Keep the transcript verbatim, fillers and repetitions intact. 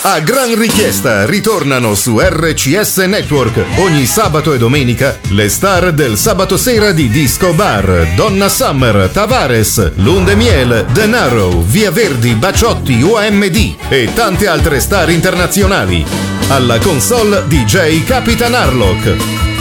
A gran richiesta ritornano su R C S Network ogni sabato e domenica le star del sabato sera di Disco Bar: Donna Summer, Tavares, Lunde Miel, Denaro, Via Verdi, Baciotti, O M D e tante altre star internazionali. Alla console D J Capitan Harlock.